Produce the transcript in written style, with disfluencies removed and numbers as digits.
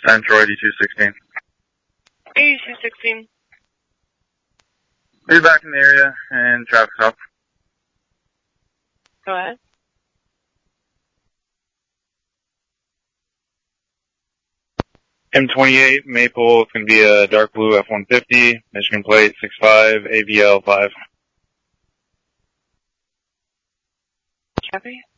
Central 8216. 8216. Be back in the area and traffic stop. Go ahead. M28 Maple, it's going to be a dark blue F-150, Michigan plate 65 AVL 5. Copy.